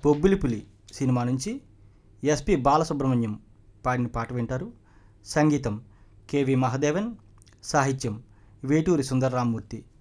Bobbili cinema నుంచి SP Balasubrahmanyam పాడిన పాట వింటారు. సంగీతం కెవి మహదేవన్, సాహిత్యం వేటూరి సుందరరామూర్తి.